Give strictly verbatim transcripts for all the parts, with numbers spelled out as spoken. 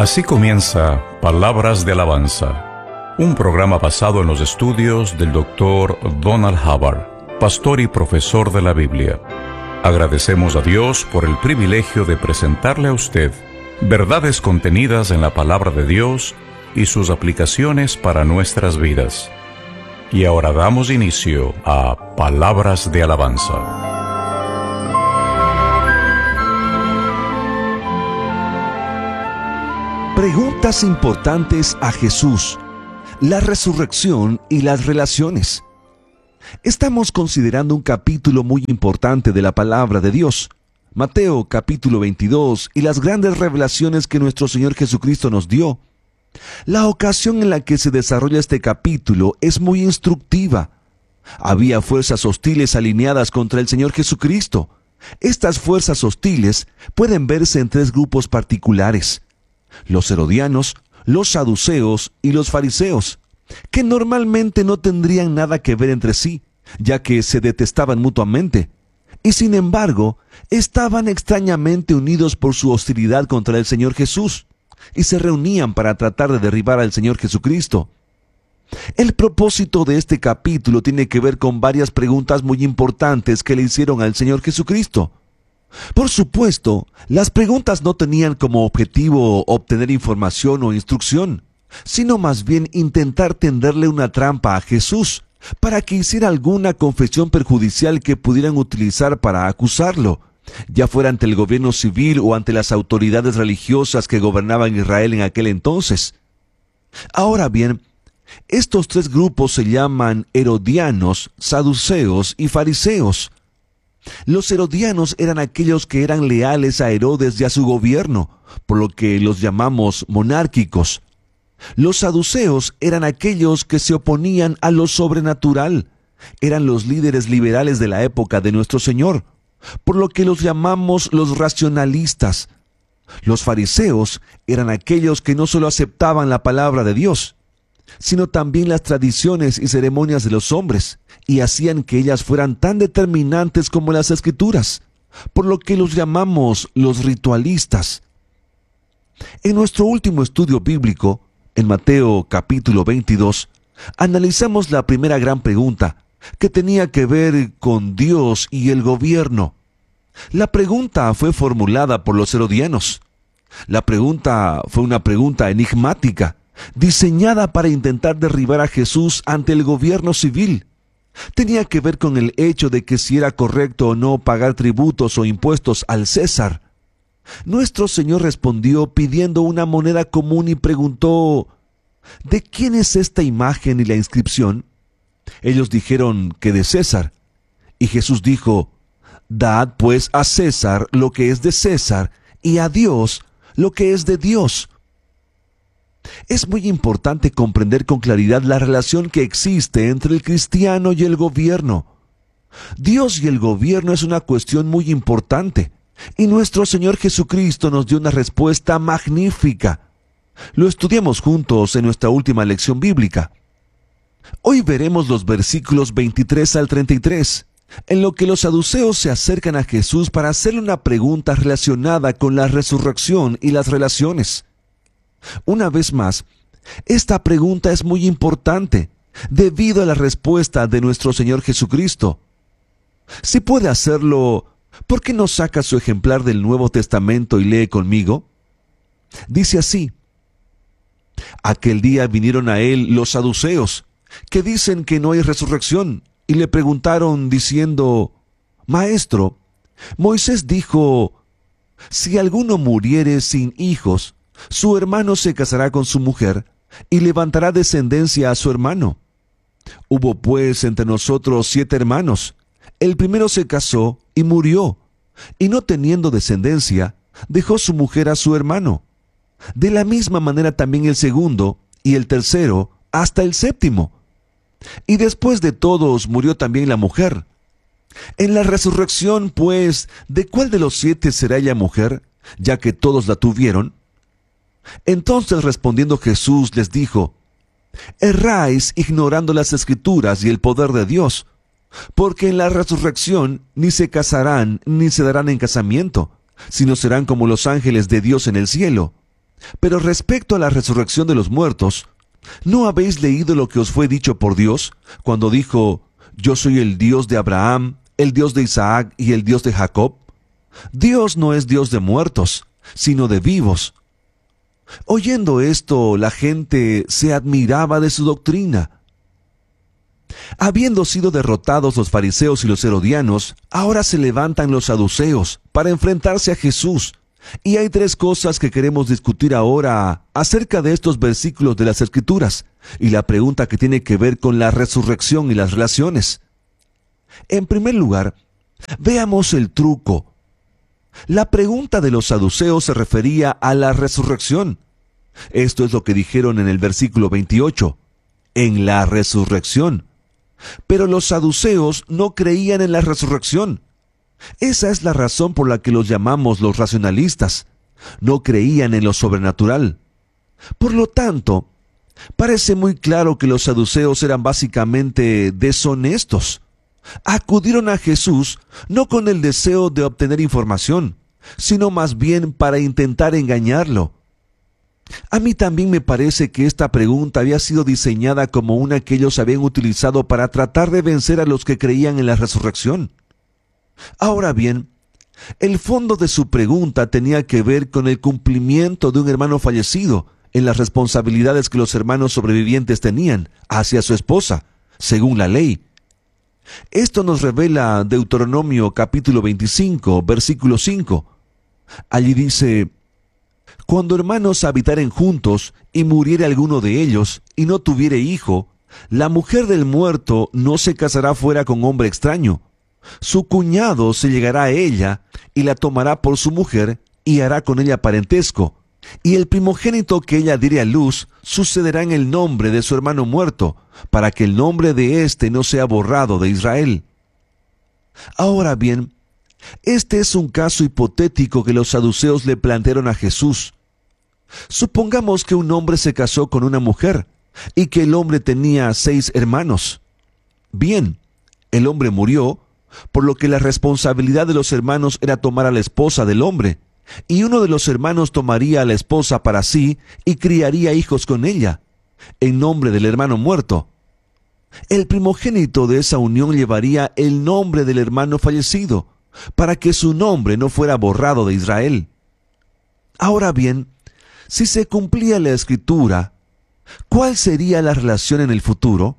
Así comienza Palabras de Alabanza, un programa basado en los estudios del doctor Donald Hubbard, pastor y profesor de la Biblia. Agradecemos a Dios por el privilegio de presentarle a usted verdades contenidas en la palabra de Dios y sus aplicaciones para nuestras vidas. Y ahora damos inicio a Palabras de Alabanza. Preguntas importantes a Jesús, la resurrección y las relaciones. Estamos considerando un capítulo muy importante de la palabra de Dios, Mateo capítulo veintidós, y las grandes revelaciones que nuestro Señor Jesucristo nos dio. La ocasión en la que se desarrolla este capítulo es muy instructiva. Había fuerzas hostiles alineadas contra el Señor Jesucristo. Estas fuerzas hostiles pueden verse en tres grupos particulares: los herodianos, los saduceos y los fariseos, que normalmente no tendrían nada que ver entre sí, ya que se detestaban mutuamente, y sin embargo, estaban extrañamente unidos por su hostilidad contra el Señor Jesús, y se reunían para tratar de derribar al Señor Jesucristo. El propósito de este capítulo tiene que ver con varias preguntas muy importantes que le hicieron al Señor Jesucristo. Por supuesto, las preguntas no tenían como objetivo obtener información o instrucción, sino más bien intentar tenderle una trampa a Jesús para que hiciera alguna confesión perjudicial que pudieran utilizar para acusarlo, ya fuera ante el gobierno civil o ante las autoridades religiosas que gobernaban Israel en aquel entonces. Ahora bien, estos tres grupos se llaman herodianos, saduceos y fariseos. Los herodianos eran aquellos que eran leales a Herodes y a su gobierno, por lo que los llamamos monárquicos. Los saduceos eran aquellos que se oponían a lo sobrenatural. Eran los líderes liberales de la época de nuestro Señor, por lo que los llamamos los racionalistas. Los fariseos eran aquellos que no solo aceptaban la palabra de Dios, sino también las tradiciones y ceremonias de los hombres, y hacían que ellas fueran tan determinantes como las Escrituras, por lo que los llamamos los ritualistas. En nuestro último estudio bíblico, en Mateo capítulo veintidós, analizamos la primera gran pregunta, que tenía que ver con Dios y el gobierno. La pregunta fue formulada por los herodianos. La pregunta fue una pregunta enigmática, diseñada para intentar derribar a Jesús ante el gobierno civil. Tenía que ver con el hecho de que si era correcto o no pagar tributos o impuestos al César. Nuestro Señor respondió pidiendo una moneda común y preguntó: ¿de quién es esta imagen y la inscripción? Ellos dijeron que de César. Y Jesús dijo: dad pues a César lo que es de César, y a Dios lo que es de Dios. Es muy importante comprender con claridad la relación que existe entre el cristiano y el gobierno. Dios y el gobierno es una cuestión muy importante, y nuestro Señor Jesucristo nos dio una respuesta magnífica. Lo estudiamos juntos en nuestra última lección bíblica. Hoy veremos los versículos veintitrés al treinta y tres, en lo que los saduceos se acercan a Jesús para hacerle una pregunta relacionada con la resurrección y las relaciones. Una vez más, esta pregunta es muy importante, debido a la respuesta de nuestro Señor Jesucristo. Si puede hacerlo, ¿por qué no saca su ejemplar del Nuevo Testamento y lee conmigo? Dice así: aquel día vinieron a él los saduceos, que dicen que no hay resurrección, y le preguntaron diciendo: Maestro, Moisés dijo, si alguno muriere sin hijos, su hermano se casará con su mujer, y levantará descendencia a su hermano. Hubo pues entre nosotros siete hermanos. El primero se casó y murió, y no teniendo descendencia, dejó su mujer a su hermano. De la misma manera también el segundo, y el tercero, hasta el séptimo. Y después de todos murió también la mujer. En la resurrección, pues, ¿de cuál de los siete será ella mujer, ya que todos la tuvieron? Entonces respondiendo Jesús les dijo: erráis ignorando las Escrituras y el poder de Dios, porque en la resurrección ni se casarán ni se darán en casamiento, sino serán como los ángeles de Dios en el cielo. Pero respecto a la resurrección de los muertos, ¿no habéis leído lo que os fue dicho por Dios cuando dijo, yo soy el Dios de Abraham, el Dios de Isaac y el Dios de Jacob? Dios no es Dios de muertos, sino de vivos. Oyendo esto, la gente se admiraba de su doctrina. Habiendo sido derrotados los fariseos y los herodianos, ahora se levantan los saduceos para enfrentarse a Jesús. Y hay tres cosas que queremos discutir ahora acerca de estos versículos de las Escrituras, y la pregunta que tiene que ver con la resurrección y las relaciones. En primer lugar, veamos el truco. La pregunta de los saduceos se refería a la resurrección. Esto es lo que dijeron en el versículo veintiocho, en la resurrección. Pero los saduceos no creían en la resurrección. Esa es la razón por la que los llamamos los racionalistas. No creían en lo sobrenatural. Por lo tanto, parece muy claro que los saduceos eran básicamente deshonestos. Acudieron a Jesús no con el deseo de obtener información, sino más bien para intentar engañarlo. A mí también me parece que esta pregunta había sido diseñada como una que ellos habían utilizado para tratar de vencer a los que creían en la resurrección. Ahora bien, el fondo de su pregunta tenía que ver con el cumplimiento de un hermano fallecido en las responsabilidades que los hermanos sobrevivientes tenían hacia su esposa, según la ley. Esto nos revela Deuteronomio capítulo veinticinco, versículo cinco. Allí dice, cuando hermanos habitaren juntos y muriere alguno de ellos y no tuviere hijo, la mujer del muerto no se casará fuera con hombre extraño. Su cuñado se llegará a ella y la tomará por su mujer y hará con ella parentesco. Y el primogénito que ella diere a luz sucederá en el nombre de su hermano muerto, para que el nombre de éste no sea borrado de Israel. Ahora bien, este es un caso hipotético que los saduceos le plantearon a Jesús. Supongamos que un hombre se casó con una mujer y que el hombre tenía seis hermanos. Bien, el hombre murió, por lo que la responsabilidad de los hermanos era tomar a la esposa del hombre, y uno de los hermanos tomaría a la esposa para sí y criaría hijos con ella, en nombre del hermano muerto. El primogénito de esa unión llevaría el nombre del hermano fallecido, para que su nombre no fuera borrado de Israel. Ahora bien, si se cumplía la Escritura, ¿cuál sería la relación en el futuro?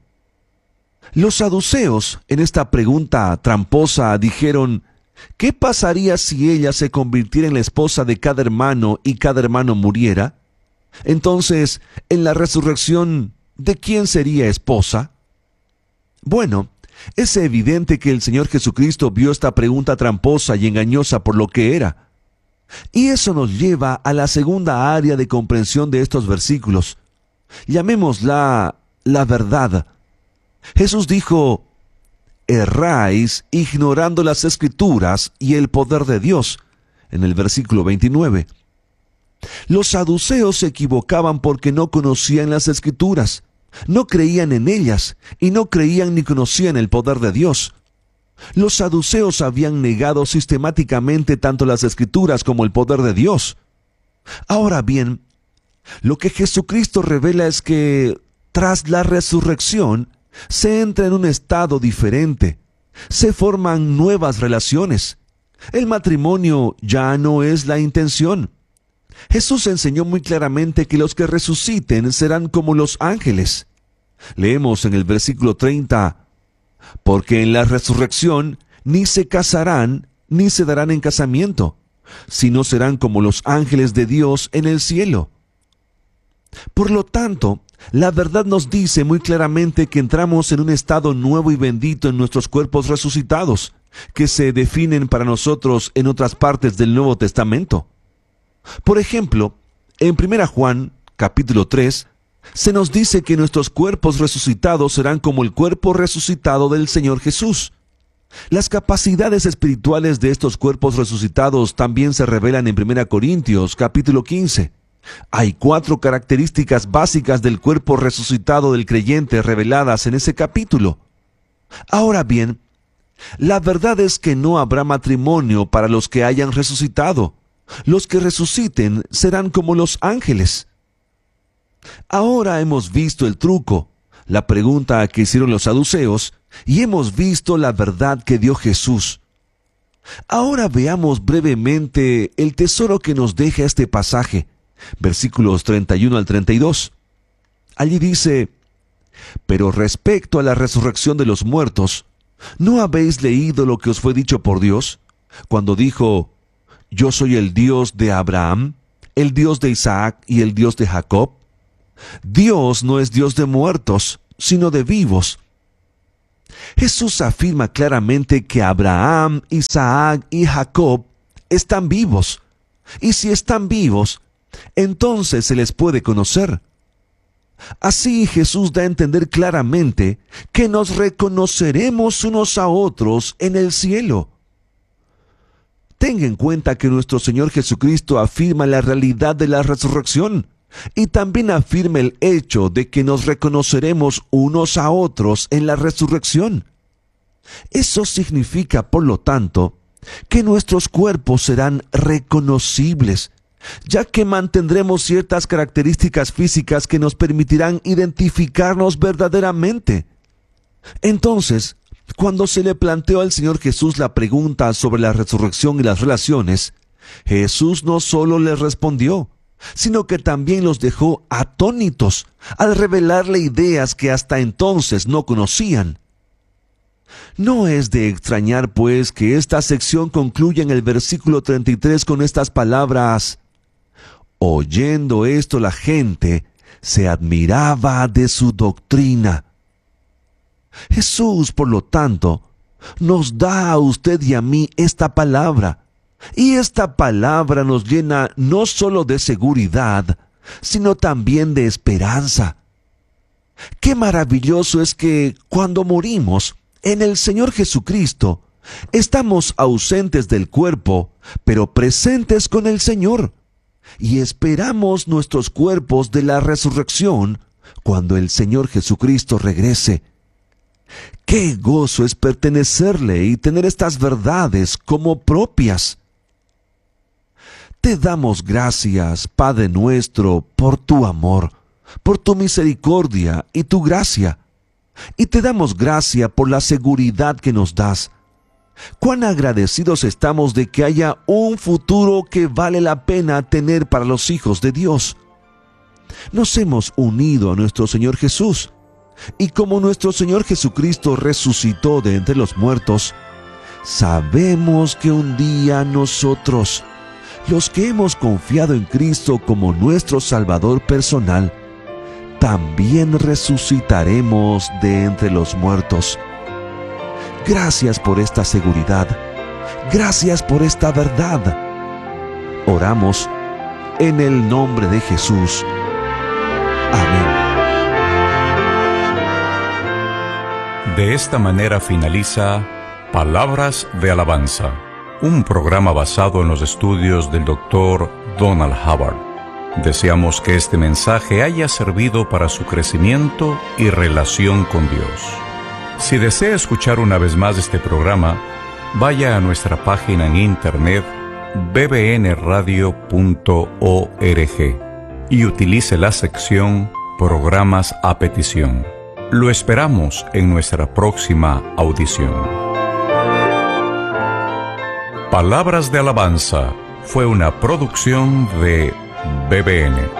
Los saduceos, en esta pregunta tramposa, dijeron, ¿qué pasaría si ella se convirtiera en la esposa de cada hermano y cada hermano muriera? Entonces, en la resurrección, ¿de quién sería esposa? Bueno, es evidente que el Señor Jesucristo vio esta pregunta tramposa y engañosa por lo que era. Y eso nos lleva a la segunda área de comprensión de estos versículos. Llamémosla la verdad. Jesús dijo, erráis ignorando las Escrituras y el poder de Dios, en el versículo veintinueve. Los saduceos se equivocaban porque no conocían las Escrituras, no creían en ellas y no creían ni conocían el poder de Dios. Los saduceos habían negado sistemáticamente tanto las Escrituras como el poder de Dios. Ahora bien, lo que Jesucristo revela es que tras la resurrección se entra en un estado diferente, se forman nuevas relaciones. El matrimonio ya no es la intención. Jesús enseñó muy claramente que los que resuciten serán como los ángeles. Leemos en el versículo treinta, porque en la resurrección ni se casarán ni se darán en casamiento, sino serán como los ángeles de Dios en el cielo. Por lo tanto, la verdad nos dice muy claramente que entramos en un estado nuevo y bendito en nuestros cuerpos resucitados, que se definen para nosotros en otras partes del Nuevo Testamento. Por ejemplo, en primera Juan, capítulo tres, se nos dice que nuestros cuerpos resucitados serán como el cuerpo resucitado del Señor Jesús. Las capacidades espirituales de estos cuerpos resucitados también se revelan en primera Corintios, capítulo quince. Hay cuatro características básicas del cuerpo resucitado del creyente reveladas en ese capítulo. Ahora bien, la verdad es que no habrá matrimonio para los que hayan resucitado, Los que resuciten serán como los ángeles. Ahora hemos visto el truco, la pregunta que hicieron los saduceos, y hemos visto la verdad que dio Jesús. Ahora veamos brevemente el tesoro que nos deja este pasaje, versículos treinta y uno al treinta y dos. Allí dice: pero respecto a la resurrección de los muertos, ¿no habéis leído lo que os fue dicho por Dios, cuando dijo: yo soy el Dios de Abraham, el Dios de Isaac y el Dios de Jacob? Dios no es Dios de muertos, sino de vivos. Jesús afirma claramente que Abraham, Isaac y Jacob están vivos. Y si están vivos, entonces se les puede conocer. Así Jesús da a entender claramente que nos reconoceremos unos a otros en el cielo. Tenga en cuenta que nuestro Señor Jesucristo afirma la realidad de la resurrección y también afirma el hecho de que nos reconoceremos unos a otros en la resurrección. Eso significa, por lo tanto, que nuestros cuerpos serán reconocibles, ya que mantendremos ciertas características físicas que nos permitirán identificarnos verdaderamente. Entonces, cuando se le planteó al Señor Jesús la pregunta sobre la resurrección y las relaciones, Jesús no solo les respondió, sino que también los dejó atónitos al revelarle ideas que hasta entonces no conocían. No es de extrañar, pues, que esta sección concluya en el versículo treinta y tres con estas palabras: oyendo esto la gente se admiraba de su doctrina. Jesús, por lo tanto, nos da a usted y a mí esta palabra, y esta palabra nos llena no solo de seguridad, sino también de esperanza. Qué maravilloso es que cuando morimos en el Señor Jesucristo, estamos ausentes del cuerpo, pero presentes con el Señor, y esperamos nuestros cuerpos de la resurrección cuando el Señor Jesucristo regrese. ¡Qué gozo es pertenecerle y tener estas verdades como propias! Te damos gracias, Padre nuestro, por tu amor, por tu misericordia y tu gracia. Y te damos gracia por la seguridad que nos das. Cuán agradecidos estamos de que haya un futuro que vale la pena tener para los hijos de Dios. Nos hemos unido a nuestro Señor Jesús, y como nuestro Señor Jesucristo resucitó de entre los muertos, sabemos que un día nosotros, los que hemos confiado en Cristo como nuestro Salvador personal, también resucitaremos de entre los muertos. Gracias por esta seguridad. Gracias por esta verdad. Oramos en el nombre de Jesús. Amén. De esta manera finaliza Palabras de Alabanza, un programa basado en los estudios del doctor Donald Hubbard. Deseamos que este mensaje haya servido para su crecimiento y relación con Dios. Si desea escuchar una vez más este programa, vaya a nuestra página en internet b b n radio punto org y utilice la sección Programas a petición. Lo esperamos en nuestra próxima audición. Palabras de Alabanza fue una producción de B B N.